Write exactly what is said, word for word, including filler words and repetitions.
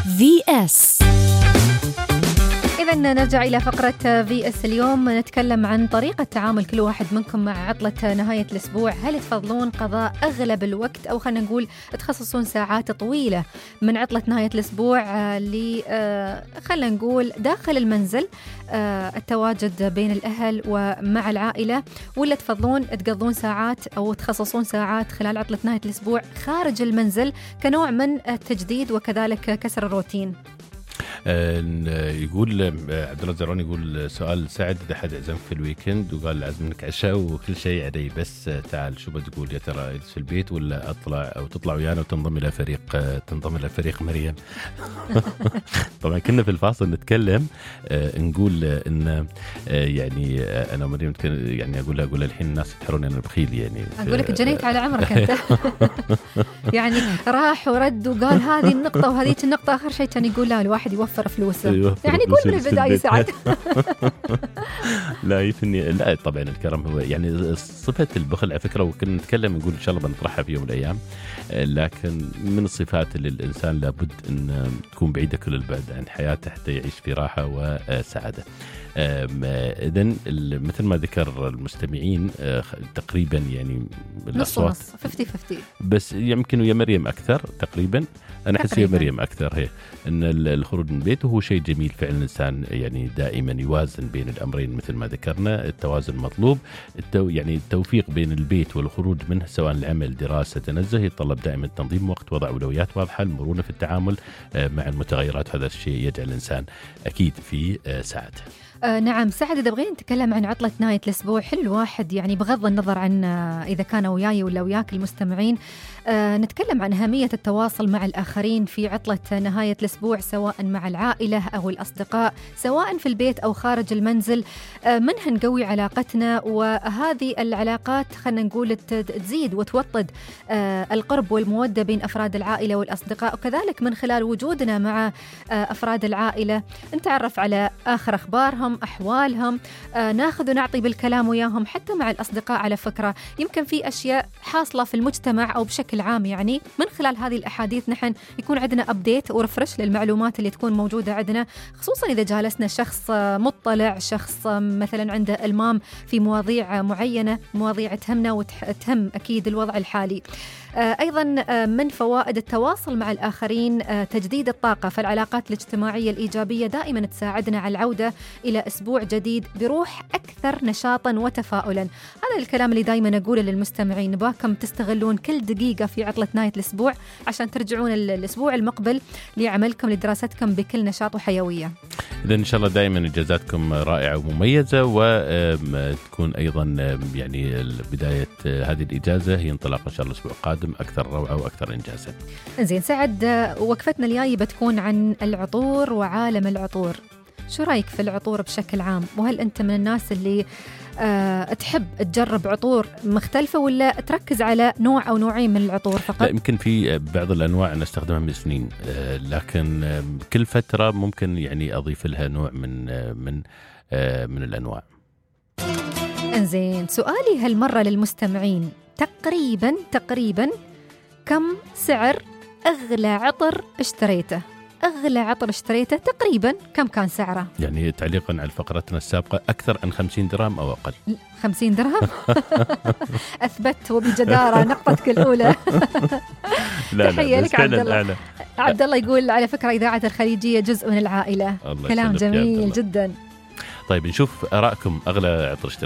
في اس. إذن نرجع إلى فقرة في اس اليوم، نتكلم عن طريقة تعامل كل واحد منكم مع عطلة نهاية الأسبوع. هل تفضلون قضاء أغلب الوقت أو خلينا نقول تخصصون ساعات طويلة من عطلة نهاية الأسبوع ل خلينا نقول داخل المنزل، التواجد بين الأهل ومع العائلة، ولا تفضلون تقضون ساعات أو تخصصون ساعات خلال عطلة نهاية الأسبوع خارج المنزل كنوع من التجديد وكذلك كسر الروتين؟ يقول عبد الله الزرعوني، يقول سؤال سعد إذا حد عزمك في الويكند وقال عزم منك عشاء وكل شيء علي، بس تعال شو بتقول؟ يا ترى اجلس في البيت ولا اطلع او تطلع ويانا وتنضم الى فريق تنضم الى فريق مريم؟ طبعا كنا في الفاصل نتكلم نقول ان يعني انا مريم يعني اقول اقول الحين الناس يتحرون انا بخيل، يعني اقول لك جنيت على عمرك انت. يعني راح ورد وقال هذه النقطه وهذه النقطه، اخر شيء كان يقول لا الواحد يوفر فلوسه، يعني يقول من البدايه سعد. لا يفني، لا طبعا الكرم هو يعني صفة البخل على فكرة، وكنا نتكلم نقول إن شاء الله بنطرحها في يوم من الأيام، لكن من الصفات اللي الإنسان لابد أن تكون بعيدة كل البعد عن حياته حتى يعيش في راحة وسعادة. إذن مثل ما ذكر المستمعين تقريبا يعني الأصوات خمسين خمسين، بس يمكن يا مريم أكثر تقريبا، أنا أحس يا مريم أكثر، هي أن الخروج من بيته هو شيء جميل فعلا. الإنسان يعني دائما يوازن بين الأمرين مثل ما ذكرنا، التوازن مطلوب، التو يعني التوفيق بين البيت والخروج منه سواء العمل دراسة تنزه يتطلب دائما تنظيم وقت، وضع أولويات واضحة، المرونة في التعامل مع المتغيرات، هذا الشيء يجعل الإنسان أكيد في سعادة. آه نعم سعد، إذا بغينا نتكلم عن عطلة نهاية الأسبوع، حل الواحد يعني بغض النظر عن إذا كان وياي ولا وياك المستمعين، آه نتكلم عن أهمية التواصل مع الآخرين في عطلة نهاية الأسبوع، سواء مع العائلة أو الأصدقاء، سواء في البيت أو خارج المنزل، آه منها نقوي علاقتنا، وهذه العلاقات خلنا نقول تزيد وتوطد آه القرب والمودة بين أفراد العائلة والأصدقاء، وكذلك من خلال وجودنا مع آه أفراد العائلة نتعرف على آخر أخبارهم، أحوالهم، آه ناخذ ونعطي بالكلام وياهم. حتى مع الأصدقاء على فكرة يمكن في أشياء حاصلة في المجتمع أو بشكل عام، يعني من خلال هذه الأحاديث نحن يكون عندنا أبديت ورفرش للمعلومات اللي تكون موجودة عندنا، خصوصا إذا جالسنا شخص مطلع، شخص مثلا عنده إلمام في مواضيع معينة، مواضيع تهمنا وتهم أكيد الوضع الحالي. أيضا من فوائد التواصل مع الآخرين تجديد الطاقة، فالعلاقات الاجتماعية الإيجابية دائما تساعدنا على العودة إلى أسبوع جديد بروح أكثر نشاطا وتفاؤلا. هذا الكلام اللي دائما أقوله للمستمعين، نباكم تستغلون كل دقيقة في عطلة نهاية الأسبوع عشان ترجعون الأسبوع المقبل لعملكم لدراستكم بكل نشاط وحيوية. إذا إن شاء الله دائما إجازاتكم رائعة ومميزة، وتكون أيضا يعني بداية هذه الإجازة هي انطلاق إن شاء الله الأسبوع القادم أكثر روعة وأكثر إنجازا. زين سعد، وقفتنا الجاية بتكون عن العطور وعالم العطور. شو رأيك في العطور بشكل عام؟ وهل أنت من الناس اللي أه تحب تجرب عطور مختلفة ولا تركز على نوع أو نوعين من العطور فقط؟ لا، يمكن في بعض الأنواع أنا أستخدمها من سنين، أه لكن أه كل فترة ممكن يعني أضيف لها نوع من أه من أه من الأنواع. انزين، سؤالي هالمرة للمستمعين، تقريبا تقريبا كم سعر أغلى عطر اشتريته؟ أغلى عطر اشتريته تقريبا كم كان سعره؟ يعني تعليقا على فقرتنا السابقة، أكثر عن خمسين درهم أو أقل؟ خمسين درهم؟ أثبت وبجدارة نقطتك الأولى. لا تحية لا لك عبد الله. عبد الله يقول على فكرة إذاعة الخليجية جزء من العائلة. كلام جميل جدا. طيب نشوف آرائكم، أغلى عطر اشتريته